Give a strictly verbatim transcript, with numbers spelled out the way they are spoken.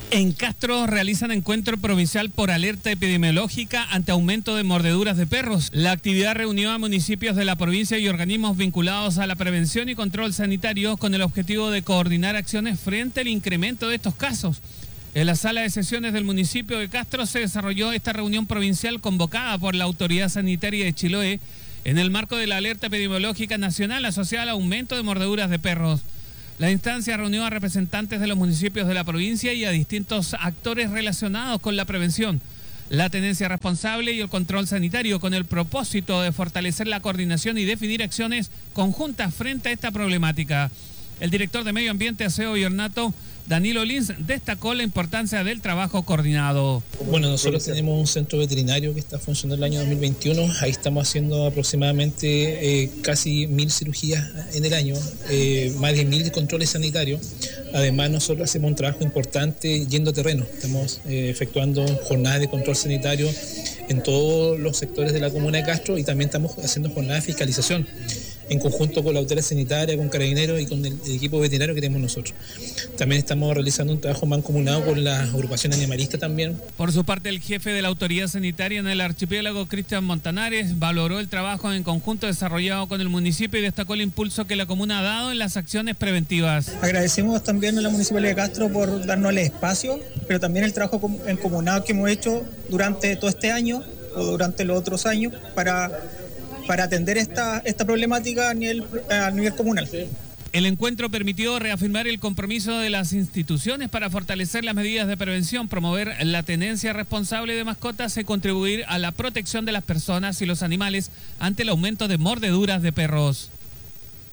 En Castro realizan encuentro provincial por alerta epidemiológica ante aumento de mordeduras de perros. La actividad reunió a municipios de la provincia y organismos vinculados a la prevención y control sanitario con el objetivo de coordinar acciones frente al incremento de estos casos. En la sala de sesiones del municipio de Castro se desarrolló esta reunión provincial convocada por la Autoridad Sanitaria de Chiloé en el marco de la alerta epidemiológica nacional asociada al aumento de mordeduras de perros. La instancia reunió a representantes de los municipios de la provincia y a distintos actores relacionados con la prevención, la tenencia responsable y el control sanitario, con el propósito de fortalecer la coordinación y definir acciones conjuntas frente a esta problemática. El director de Medio Ambiente, Aseo y Ornato, Danilo Lins, destacó la importancia del trabajo coordinado. Bueno, nosotros tenemos un centro veterinario que está funcionando el año dos mil veintiuno. Ahí estamos haciendo aproximadamente eh, casi mil cirugías en el año, eh, más de mil controles sanitarios. Además, nosotros hacemos un trabajo importante yendo a terreno. Estamos eh, efectuando jornadas de control sanitario en todos los sectores de la comuna de Castro y también estamos haciendo jornadas de fiscalización en conjunto con la autoridad sanitaria, con carabineros y con el, el equipo veterinario que tenemos nosotros. También estamos realizando un trabajo mancomunado con la agrupación animalista también. Por su parte, el jefe de la autoridad sanitaria en el archipiélago, Cristian Montanares, valoró el trabajo en conjunto desarrollado con el municipio y destacó el impulso que la comuna ha dado en las acciones preventivas. Agradecemos también a la Municipalidad de Castro por darnos el espacio, pero también el trabajo encomunado que hemos hecho durante todo este año o durante los otros años para... para atender esta, esta problemática a nivel, a nivel comunal. El encuentro permitió reafirmar el compromiso de las instituciones para fortalecer las medidas de prevención, promover la tenencia responsable de mascotas y contribuir a la protección de las personas y los animales ante el aumento de mordeduras de perros.